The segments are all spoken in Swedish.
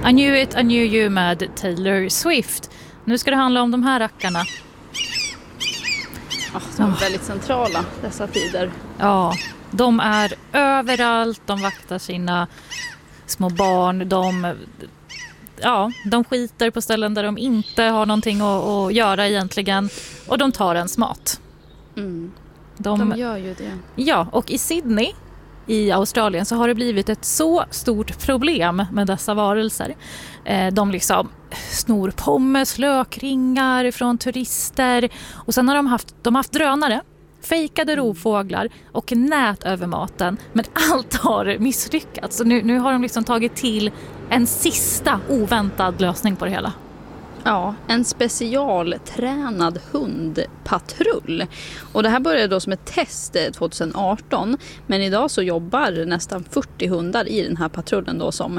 I knew it, I knew you med Taylor Swift. Nu ska det handla om de här rackarna. De är väldigt centrala dessa tider. Ja, de är överallt. De vaktar sina små barn. De skiter på ställen där de inte har någonting att göra egentligen. Och de tar ens mat. De gör ju det. Ja, och i Sydney i Australien så har det blivit ett så stort problem med dessa varelser. De liksom snor pommes, lökringar från turister. Och sen har de haft drönare, fejkade rovfåglar och nät över maten. Men allt har misslyckats. Så nu har de liksom tagit till en sista oväntad lösning på det hela. Ja, en specialtränad hundpatrull. Och det här började då som ett test 2018. Men idag så jobbar nästan 40 hundar i den här patrullen då som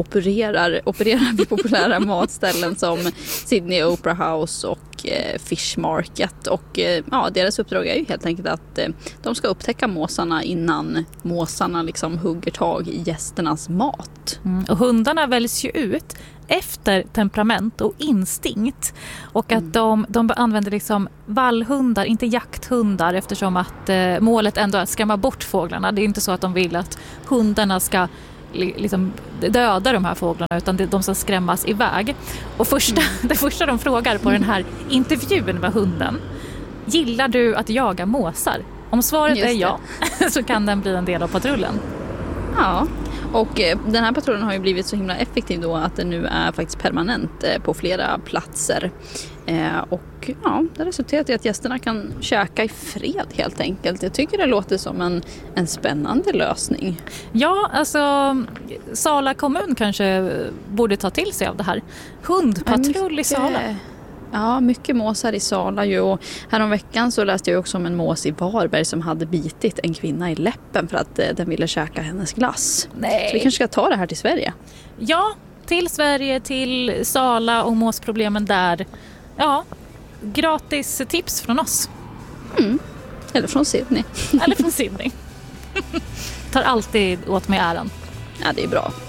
opererar vid populära matställen som Sydney Opera House och Fish Market. Och deras uppdrag är ju helt enkelt att de ska upptäcka måsarna innan måsarna liksom hugger tag i gästernas mat. Och hundarna väljs ju ut efter temperament och instinkt. Och att de använder liksom vallhundar, inte jakthundar, eftersom att målet ändå är att skrämma bort fåglarna. Det är inte så att de vill att hundarna ska liksom döda de här fåglarna, utan de ska skrämmas iväg. Och det första de frågar på den här intervjun med hunden: gillar du att jaga måsar? Om svaret är ja, så kan den bli en del av patrullen. Ja, och den här patrullen har ju blivit så himla effektiv då att det nu är faktiskt permanent på flera platser. Och det resulterar i att gästerna kan käka i fred helt enkelt. Jag tycker det låter som en spännande lösning. Ja, alltså Sala kommun kanske borde ta till sig av det här. Hundpatrull i Sala. Ja, mycket måsar i Sala ju. Och häromveckan så läste jag också om en mås i Varberg som hade bitit en kvinna i läppen för att den ville käka hennes glass. Nej. Så vi kanske ska ta det här till Sverige. Ja, till Sverige, till Sala och måsproblemen där. Ja, gratis tips från oss. Eller från Sydney. Eller från Sydney. Tar alltid åt mig äran. Ja, det är bra.